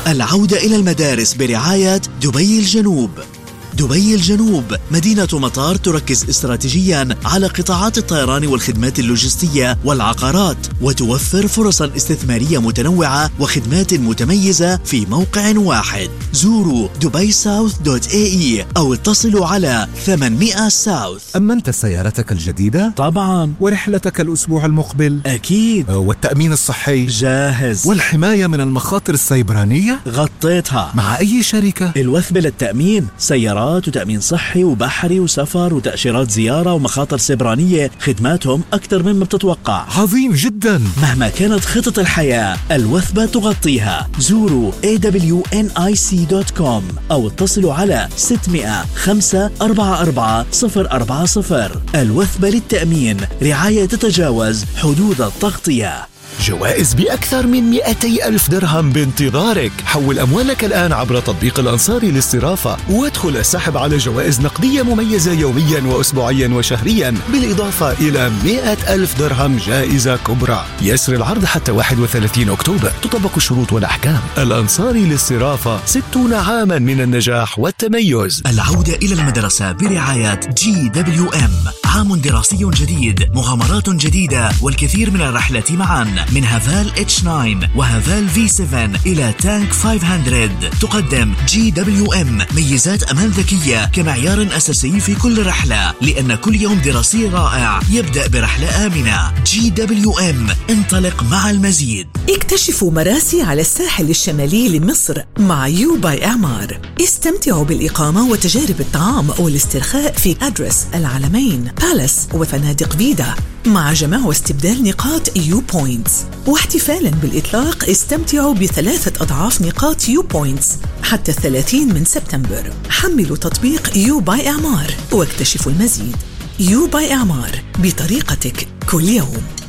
العودة إلى المدارس برعاية دبي الجنوب. دبي الجنوب مدينة مطار تركز استراتيجياً على قطاعات الطيران والخدمات اللوجستية والعقارات، وتوفر فرصاً استثمارية متنوعة وخدمات متميزة في موقع واحد. زوروا dubaisouth.ae أو اتصلوا على 800 ساوث. أمنت سيارتك الجديدة؟ طبعاً. ورحلتك الأسبوع المقبل؟ أكيد. والتأمين الصحي؟ جاهز. والحماية من المخاطر السيبرانية؟ غطيتها. مع أي شركة؟ الوثبة للتأمين، سيارات وتأمين صحي وبحري وسفر وتأشيرات زيارة ومخاطر سيبرانية، خدماتهم أكثر مما بتتوقع. عظيم جدا. مهما كانت خطط الحياة الوثبة تغطيها. زوروا awnic.com أو اتصلوا على 600-544-040. الوثبة للتأمين، رعاية تتجاوز حدود التغطية. جوائز بأكثر من 200,000 درهم بانتظارك. حول أموالك الآن عبر تطبيق الأنصاري للصرافة وادخل السحب على جوائز نقدية مميزة يوميا وأسبوعيا وشهريا، بالإضافة إلى 100,000 درهم جائزة كبرى. يسر العرض حتى 31 أكتوبر. تطبق الشروط والأحكام. الأنصاري للصرافة، 60 عاما من النجاح والتميز. العودة إلى المدرسة برعاية GWM. عام دراسي جديد، مغامرات جديدة والكثير من الرحلات معا، من هافال H9 وهافال V7 إلى تانك 500. تقدم GWM ميزات أمان ذكية كمعيار أساسي في كل رحلة، لأن كل يوم دراسي رائع يبدأ برحلة آمنة. GWM، انطلق مع المزيد. اكتشفوا مراسي على الساحل الشمالي لمصر مع يو باي إعمار. استمتعوا بالإقامة وتجارب الطعام والاسترخاء في أدرس، العلمين، بالاس وفنادق فيدا، مع جمع واستبدال نقاط يو بوينتس. واحتفالاً بالإطلاق استمتعوا ب3 أضعاف نقاط يو بوينتس حتى 30 من سبتمبر. حملوا تطبيق يو باي إعمار واكتشفوا المزيد. يو باي إعمار، بطريقتك كل يوم.